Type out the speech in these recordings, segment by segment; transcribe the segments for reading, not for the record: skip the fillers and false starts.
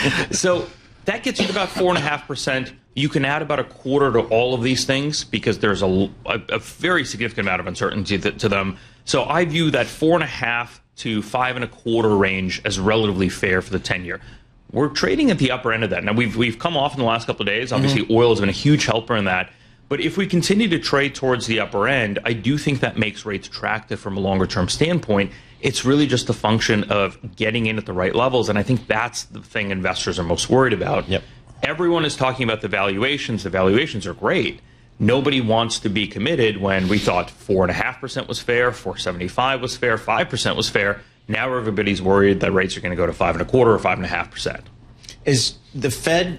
So that gets you to about 4.5%. You can add about a quarter to all of these things because there's a very significant amount of uncertainty to them. So I view that 4.5 to 5.25 range as relatively fair for the 10-year. We're trading at the upper end of that. Now, we've come off in the last couple of days. Obviously, oil has been a huge helper in that. But if we continue to trade towards the upper end, I do think that makes rates attractive from a longer-term standpoint. It's really just a function of getting in at the right levels, and I think that's the thing investors are most worried about. Yep. Everyone is talking about the valuations. The valuations are great. Nobody wants to be committed when we thought 4.5% was fair, 4.75 was fair, 5% was fair. Now everybody's worried that rates are going to go to 5.25 or 5.5%. Is the Fed?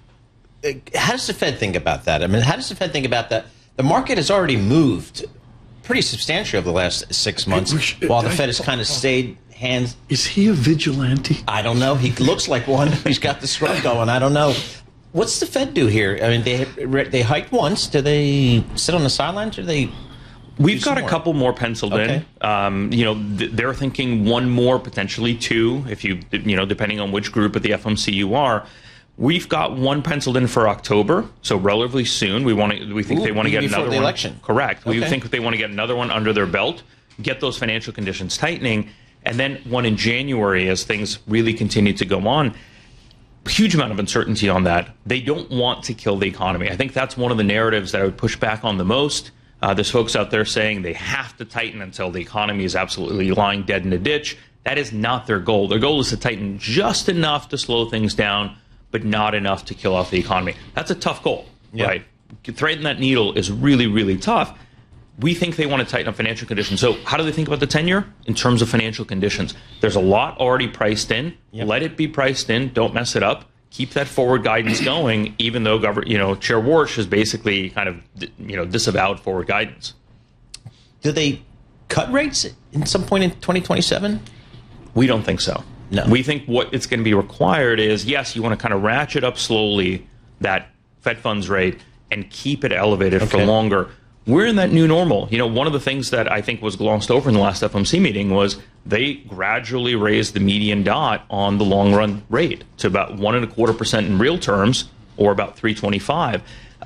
How does the Fed think about that? I mean, how does the Fed think about that? The market has already moved pretty substantially over the last 6 months, while the Fed has kind of stayed hands. Is he a vigilante? I don't know. He looks like one. He's got the scrub going. I don't know. What's the Fed do here? I mean, they hiked once. Do they sit on the sidelines, or do they? We've got a couple more penciled in. They're thinking one more, potentially two, if depending on which group at the FOMC you are. We've got one penciled in for October, so relatively soon. We think they want to get another one. Election. Correct. Okay. We think they want to get another one under their belt, get those financial conditions tightening, and then one in January as things really continue to go on. Huge amount of uncertainty on that. They don't want to kill the economy. I think that's one of the narratives that I would push back on the most. There's folks out there saying they have to tighten until the economy is absolutely lying dead in a ditch. That is not their goal. Their goal is to tighten just enough to slow things down, but not enough to kill off the economy. That's a tough goal, right? Threading that needle is really, really tough. We think they want to tighten up financial conditions. So how do they think about the 10-year? In terms of financial conditions, there's a lot already priced in. Yep. Let it be priced in. Don't mess it up. Keep that forward guidance going, even though Chair Warsh has basically kind of disavowed forward guidance. Do they cut rates at some point in 2027? We don't think so. No. We think what it's going to be required is, yes, you want to kind of ratchet up slowly that Fed funds rate and keep it elevated for longer. We're in that new normal. One of the things that I think was glossed over in the last FOMC meeting was they gradually raised the median dot on the long run rate to about 1.25% in real terms, or about 3.25.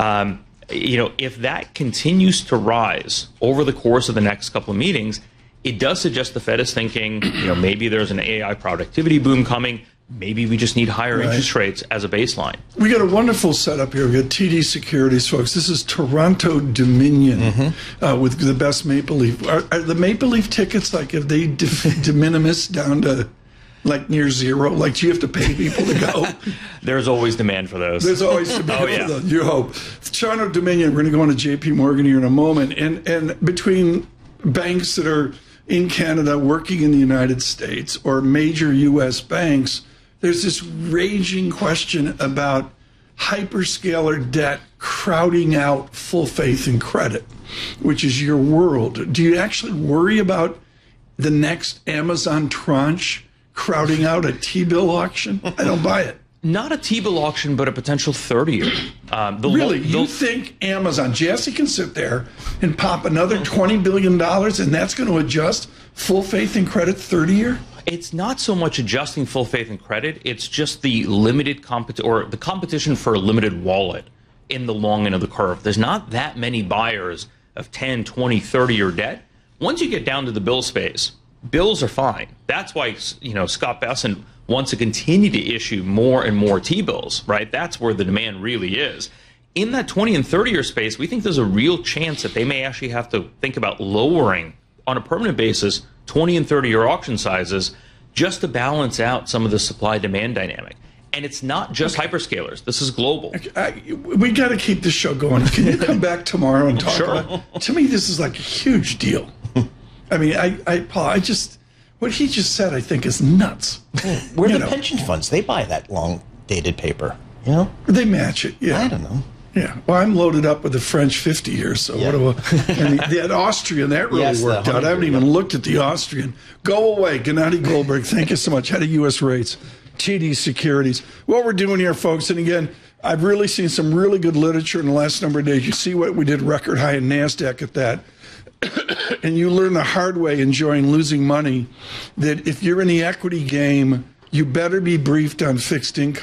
If that continues to rise over the course of the next couple of meetings, it does suggest the Fed is thinking, maybe there's an AI productivity boom coming. Maybe we just need higher interest rates as a baseline. We got a wonderful setup here. We got TD Securities, folks. This is Toronto Dominion with the best Maple Leaf. Are the Maple Leaf tickets, like, if they de minimis down to like near zero? Like, do you have to pay people to go? There's always demand for those. There's always demand for those. You hope. Toronto Dominion, we're going to go on to JP Morgan here in a moment. And between banks that are in Canada working in the United States or major U.S. banks, there's this raging question about hyperscaler debt crowding out full faith and credit, which is your world. Do you actually worry about the next Amazon tranche crowding out a T-bill auction? I don't buy it. Not a T-bill auction, but a potential 30-year. Really? You think Amazon, Jesse can sit there and pop another $20 billion and that's going to adjust full faith and credit 30-year? It's not so much adjusting full faith and credit. It's just the limited the competition for a limited wallet in the long end of the curve. There's not that many buyers of 10, 20, 30-year debt. Once you get down to the bill space, bills are fine. That's why Scott Bessent wants to continue to issue more and more T-bills, right? That's where the demand really is. In that 20 and 30-year space, we think there's a real chance that they may actually have to think about lowering on a permanent basis 20 and 30-year auction sizes just to balance out some of the supply-demand dynamic. And it's not just hyperscalers. This is global. We got to keep this show going. Can you come back tomorrow and talk about it? To me, this is like a huge deal. I mean, Paul, what he just said, I think, is nuts. Where are the pension funds? They buy that long-dated paper, They match it, yeah. I don't know. Yeah, well, I'm loaded up with the French 50 years, so what do and that Austrian, that really worked out. I haven't even looked at the Austrian. Go away, Gennady Goldberg. Thank you so much. Head of U.S. Rates, TD Securities. What we're doing here, folks, and again, I've really seen some really good literature in the last number of days. You see what we did record high in NASDAQ at that. And you learn the hard way, enjoying losing money, that if you're in the equity game, you better be briefed on fixed income.